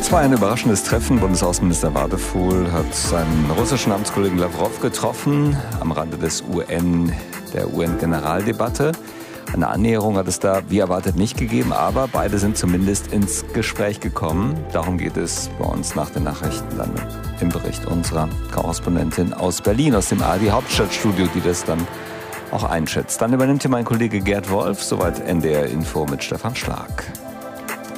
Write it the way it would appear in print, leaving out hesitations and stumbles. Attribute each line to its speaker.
Speaker 1: Das war ein überraschendes Treffen. Bundesaußenminister Wadefuhl hat seinen russischen Amtskollegen Lawrow getroffen am Rande der UN-Generaldebatte. Eine Annäherung hat es da, wie erwartet, nicht gegeben, aber beide sind zumindest ins Gespräch gekommen. Darum geht es bei uns nach den Nachrichten dann im Bericht unserer Korrespondentin aus Berlin, aus dem ARD Hauptstadtstudio, die das dann auch einschätzt. Dann übernimmt hier mein Kollege Gerd Wolf, soweit NDR Info mit Stefan Schlag.